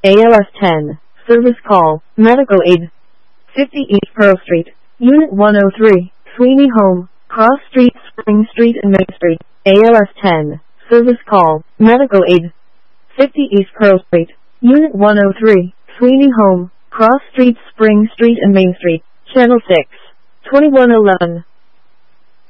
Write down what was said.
ALS 10. Service call. Medical aid. 50 East Pearl Street. Unit 103. Sweeney Home. Cross Street, Spring Street and Main Street. ALS 10. Service call. Medical aid. 50 East Pearl Street. Unit 103. Sweeney Home. Cross Street, Spring Street and Main Street. Channel 6. 2111.